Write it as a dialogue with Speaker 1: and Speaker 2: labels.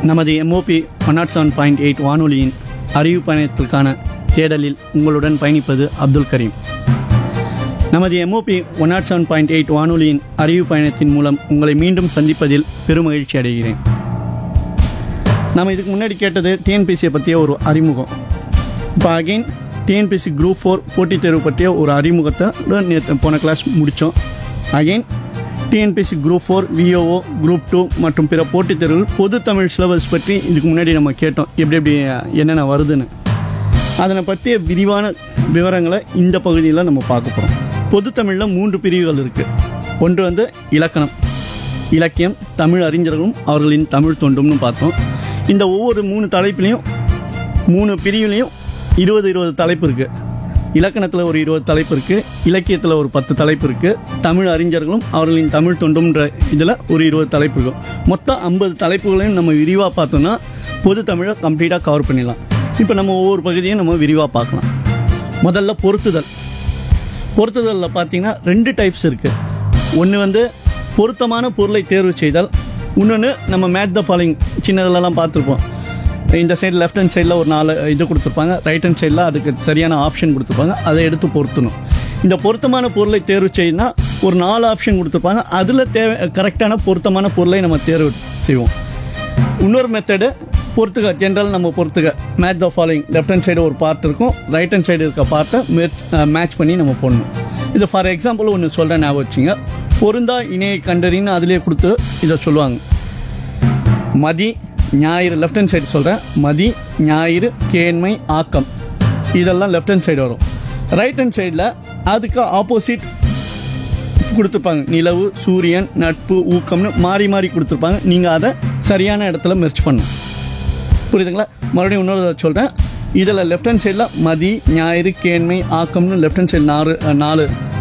Speaker 1: நமது எம்ஓபி 107.8 வானொலியின் அறிவு பயணத்திற்கான தேடலில் உங்களுடன் பயணிப்பது அப்துல் கரீம். நமது எம்ஓபி 107.8 வானொலியின் அறிவு பயணத்தின் மூலம் உங்களை மீண்டும் சந்திப்பதில் பெருமகிழ்ச்சி அடைகிறேன். நம்ம இதுக்கு முன்னாடி கேட்டது டிஎன்பிசியை பற்றிய ஒரு அறிமுகம். இப்போ அகெயின் டிஎன்பிசி குரூப் 4 போட்டித் தேர்வு பற்றிய ஒரு அறிமுகத்தை நேற்று போன கிளாஸ் முடித்தோம். அகெயின் டிஎன்பிசி குரூப் 4, விஓஓ, குரூப் 2 மற்றும் பிற போட்டித் தேர்வுகள் பொது தமிழ் சிலபஸ் பற்றி இதுக்கு முன்னாடி நம்ம கேட்டோம், எப்படி என்னென்ன வருதுன்னு. அதனை பற்றிய விரிவான விவரங்களை இந்த பகுதியில் நம்ம பார்க்க போகிறோம். பொது தமிழில் 3 பிரிவுகள் இருக்குது. ஒன்று இலக்கணம், இலக்கியம், தமிழ் அறிஞர்களும் அவர்களின் தமிழ் தொண்டும்னு பார்த்தோம். இந்த ஒவ்வொரு 3 தலைப்புலையும் 3 பிரிவுலையும் 20 தலைப்பு இருக்குது. இலக்கணத்தில் ஒரு 20 தலைப்பு இருக்குது, இலக்கியத்தில் ஒரு 10 தலைப்பு இருக்குது, தமிழ் அறிஞர்களும் அவர்களின் தமிழ் தொண்டும்ன்ற இதில் ஒரு 20 தலைப்பு இருக்கும். மொத்தம் 50 தலைப்புகளையும் நம்ம விரிவாக பார்த்தோன்னா பொது தமிழை கம்ப்ளீட்டாக கவர் பண்ணிடலாம். இப்போ நம்ம ஒவ்வொரு பகுதியும் நம்ம விரிவாக பார்க்கலாம். முதல்ல பொருத்துதல். பொருத்துதலில் பார்த்தீங்கன்னா 2 டைப்ஸ் இருக்குது. ஒன்று பொருத்தமான பொருளை தேர்வு செய்தல், இன்னொன்று நம்ம மேட் த ஃபாலோயிங் சின்னதிலலாம் பார்த்துருப்போம். இந்த சைடு லெஃப்ட் ஹேண்ட் சைடில் ஒரு 4 இது கொடுத்துருப்பாங்க, ரைட் ஹேண்ட் சைடில் அதுக்கு சரியான ஆப்ஷன் கொடுத்துருப்பாங்க, அதை எடுத்து பொருத்தணும். இந்த பொருத்தமான பொருளை தேர்வு செய்யணும்னா ஒரு 4 ஆப்ஷன் கொடுத்துருப்பாங்க, அதில் கரெக்டான பொருத்தமான பொருளை நம்ம தேர்வு செய்வோம். இன்னொரு மெத்தடு பொறுத்துக்க, ஜென்ரல் நம்ம பொறுத்துக்க match the following, left hand side ஒரு பார்ட் இருக்கும், ரைட் ஹேண்ட் சைடு இருக்க பார்ட்டை மேட்ச் பண்ணி நம்ம போடணும். இது ஃபார் எக்ஸாம்பிள் ஒன்று சொல்கிறேன், ஞாபகம் வச்சுங்க. பொருந்தா இணையை கண்டறின்னு அதிலே கொடுத்து இதை சொல்லுவாங்க. மதி, ஞாயிறு, லெஃப்ட் ஹேண்ட் சைடு சொல்கிறேன், மதி, ஞாயிறு, கேண்மை, ஆக்கம், இதெல்லாம் லெஃப்ட் ஹேண்ட் சைடு வரும். ரைட் ஹேண்ட் சைடில் அதுக்கு ஆப்போசிட் கொடுத்துருப்பாங்க. நிலவு, சூரியன், நட்பு, ஊக்கம்னு மாறி மாறி கொடுத்துருப்பாங்க. நீங்கள் அதை சரியான இடத்துல மெர்ச் பண்ணணும். புரியுதுங்களா? மறுபடியும் இன்னொரு சொல்கிறேன். இதில் லெஃப்ட் ஹேண்ட் சைடில் மதி, ஞாயிறு, கேண்மை, ஆக்கம்னு லெஃப்ட் ஹேண்ட் சைடு 4